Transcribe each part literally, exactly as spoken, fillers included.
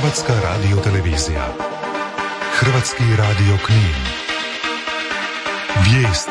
Hrvatska radiotelevizija. Hrvatski radio Knin. Vijesti.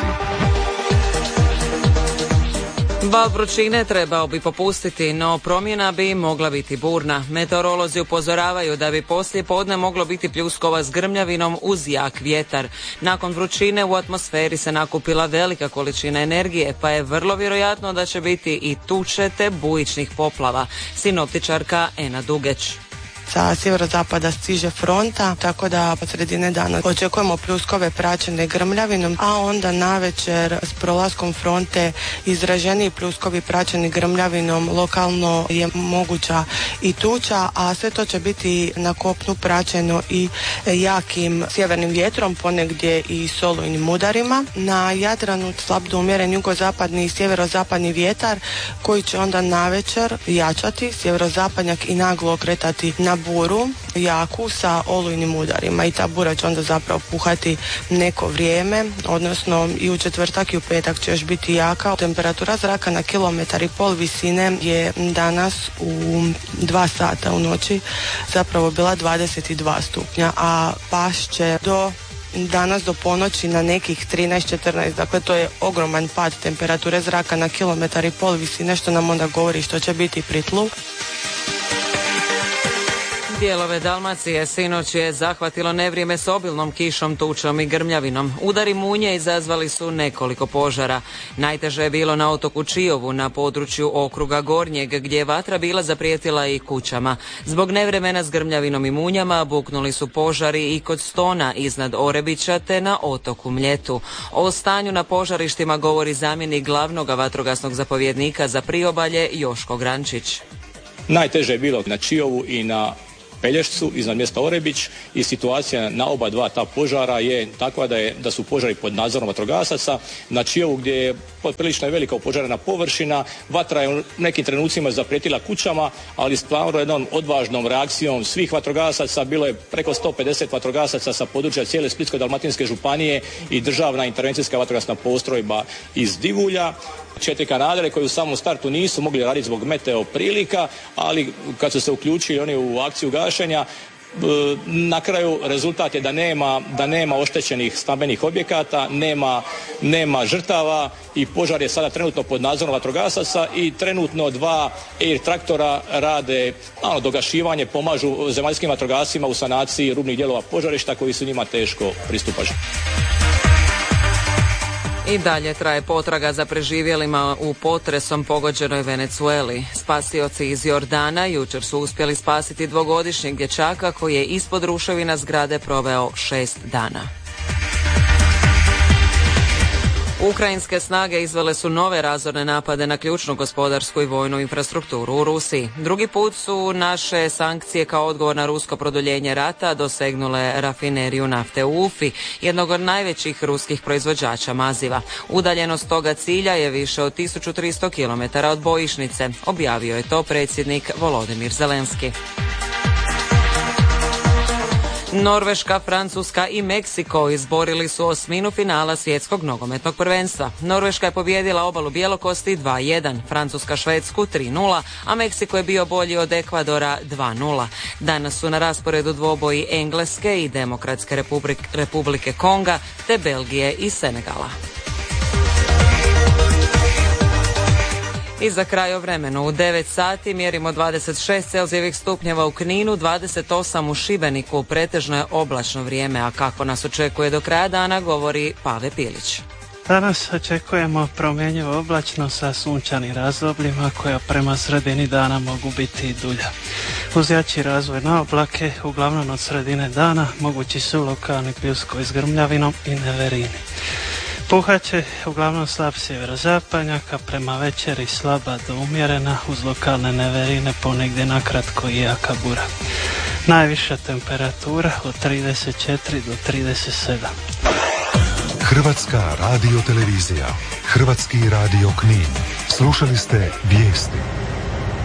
Val vrućine trebao bi popustiti, no promjena bi mogla biti burna. Meteorolozi upozoravaju da bi poslije podne moglo biti pljuskova s grmljavinom uz jak vjetar. Nakon vrućine u atmosferi se nakupila velika količina energije, pa je vrlo vjerojatno da će biti i tuče te bujičnih poplava. Sinoptičarka Ena Dugeć. Sa sjeverozapada stiže fronta, tako da od sredine dana očekujemo pljuskove praćene grmljavinom, a onda navečer s prolaskom fronte izraženiji pljuskovi praćeni grmljavinom, lokalno je moguća i tuča, a sve to će biti na kopnu praćeno i jakim sjevernim vjetrom, ponegdje i solujnim udarima. Na Jadranu slab do umjeren jugozapadni i sjeverozapadni vjetar koji će onda navečer jačati, sjeverozapadnjak i naglo okretati na buru jaku sa olujnim udarima i ta bura će onda zapravo puhati neko vrijeme, odnosno i u četvrtak i u petak će još biti jaka. Temperatura zraka na kilometar i pol visine je danas u dva sata u noći zapravo bila dvadeset dva stupnja, a pašće do danas do ponoći na nekih trinaest četrnaest, dakle to je ogroman pad temperature zraka na kilometar i pol visine, što nam onda govori što će biti pri tlu. Dijelove Dalmacije sinoć je zahvatilo nevrijeme s obilnom kišom, tučom i grmljavinom. Udari munje izazvali su nekoliko požara. Najteže je bilo na otoku Čiovu, na području okruga Gornjeg, gdje je vatra bila zaprijetila i kućama. Zbog nevremena s grmljavinom i munjama buknuli su požari i kod Stona iznad Orebića te na otoku Mljetu. O stanju na požarištima govori zamjenik glavnog vatrogasnog zapovjednika za priobalje Joško Grančić. Najteže je bilo na Čiovu i na Pelješcu iznad mjesta Orebić i situacija na oba dva ta požara je takva da, je, da su požari pod nadzorom vatrogasaca. Na Čiovu gdje je prilično velika opožarena površina, vatra je u nekim trenucima zaprijetila kućama, ali stvarno jednom odvažnom reakcijom svih vatrogasaca, bilo je preko sto pedeset vatrogasaca sa područja cijele Splitsko-dalmatinske županije i državna intervencijska vatrogasna postrojba iz Divulja. Četiri kanadere koji u samom startu nisu mogli raditi zbog meteo prilika, ali kad su se uključili oni u akciju gašenja, na kraju rezultat je da nema, da nema oštećenih stambenih objekata, nema, nema žrtava i požar je sada trenutno pod nadzorom vatrogasaca i trenutno dva air traktora rade ano, dogašivanje, pomažu zemaljskim vatrogascima u sanaciji rubnih dijelova požarišta koji su njima teško pristupačni. I dalje traje potraga za preživjelima u potresom pogođenoj Venezueli. Spasioci iz Jordana jučer su uspjeli spasiti dvogodišnjeg dječaka koji je ispod ruševina zgrade proveo šest dana. Ukrajinske snage izvele su nove razorne napade na ključnu gospodarsku i vojnu infrastrukturu u Rusiji. Drugi put su naše sankcije kao odgovor na rusko produljenje rata dosegnule rafineriju nafte u Ufi, jednog od najvećih ruskih proizvođača maziva. Udaljenost toga cilja je više od tisuću tristo kilometara od bojišnice, objavio je to predsjednik Volodimir Zelenski. Norveška, Francuska i Meksiko izborili su osminu finala svjetskog nogometnog prvenstva. Norveška je pobijedila obalu bjelokosti dva jedan, Francuska Švedsku tri nula, a Meksiko je bio bolji od Ekvadora dva nula. Danas su na rasporedu dvoboji Engleske i Demokratske republike, republike Konga te Belgije i Senegala. I za kraj o vremenu. U devet sati mjerimo dvadeset šest celzijevih stupnjeva u Kninu, dvadeset osam u Šibeniku. Pretežno je oblačno vrijeme, a kako nas očekuje do kraja dana govori Pave Pilić. Danas očekujemo promjenjivo oblačno sa sunčanim razdobljima koja prema sredini dana mogu biti i dulja. Uz jači razvoj na oblake, uglavnom od sredine dana, mogući su lokalni pljuskovi s grmljavinom i neverini. Puhat će uglavnom slab sjeverozapadnjak, a prema večeri slaba do umjerena uz lokalne neverine, ponegdje nakratko i jaka bura. Najviša temperatura od trideset četiri do trideset sedam. Hrvatska radiotelevizija, Hrvatski radio Knin. Slušali ste vijesti.